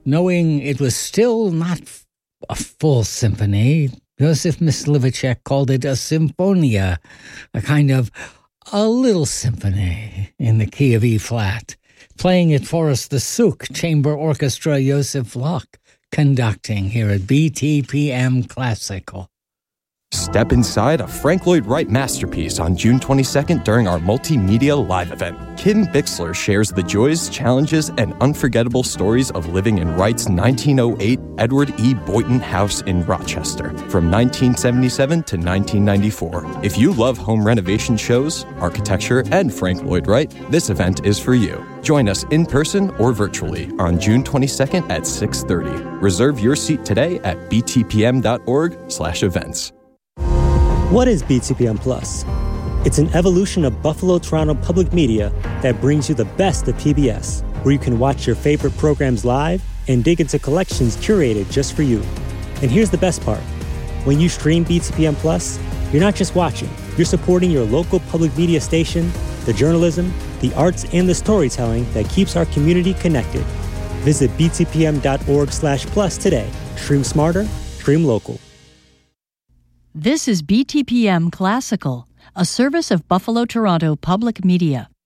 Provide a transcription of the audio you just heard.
Knowing it was still not a full symphony, Joseph Myslivacek called it a symphonia, a little symphony in the key of E-flat. Playing it for us, the Suk Chamber Orchestra, Joseph Locke, conducting here at BTPM Classical. Step inside a Frank Lloyd Wright masterpiece on June 22nd during our multimedia live event. Kim Bixler shares the joys, challenges, and unforgettable stories of living in Wright's 1908 Edward E. Boynton House in Rochester from 1977 to 1994. If you love home renovation shows, architecture, and Frank Lloyd Wright, this event is for you. Join us in person or virtually on June 22nd at 6:30. Reserve your seat today at btpm.org/events. What is BTPM Plus? It's an evolution of Buffalo Toronto Public Media that brings you the best of PBS, where you can watch your favorite programs live and dig into collections curated just for you. And here's the best part. When you stream BTPM Plus, you're not just watching, you're supporting your local public media station, the journalism, the arts, and the storytelling that keeps our community connected. Visit btpm.org/plus today. Stream smarter, stream local. This is BTPM Classical, a service of Buffalo Toronto Public Media.